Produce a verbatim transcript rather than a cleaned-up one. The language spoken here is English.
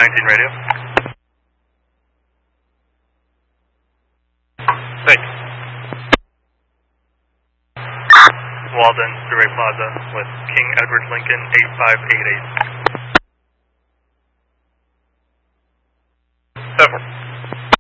nineteen radio. Thanks. Walden, Thruway Plaza with King Edward Lincoln eight five eight eight. Several.